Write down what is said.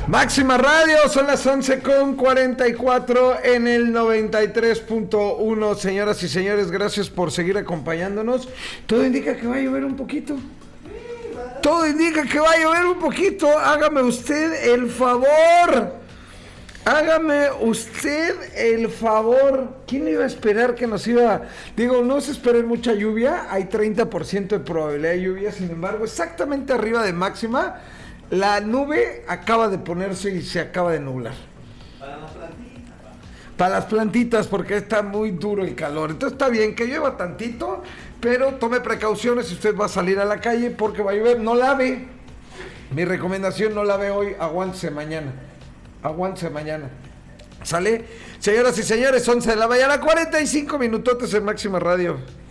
Máxima Radio, son las 11:44 en el 93.1. Señoras y señores, gracias por seguir acompañándonos. Todo indica que va a llover un poquito. Todo indica que va a llover un poquito. Hágame usted el favor. Hágame usted el favor. ¿Quién iba a esperar que nos iba? Digo, no se esperen mucha lluvia. Hay 30% de probabilidad de lluvia. Sin embargo, exactamente arriba de máxima, la nube acaba de ponerse y se acaba de nublar. Para las plantitas. Para las plantitas, porque está muy duro el calor. Entonces está bien que llueva tantito, pero tome precauciones si usted va a salir a la calle porque va a llover. No lave. Mi recomendación, no lave hoy, aguántese mañana. Aguántese mañana. ¿Sale? Señoras y señores, 11 de la mañana, 45 minutotes en Máxima Radio.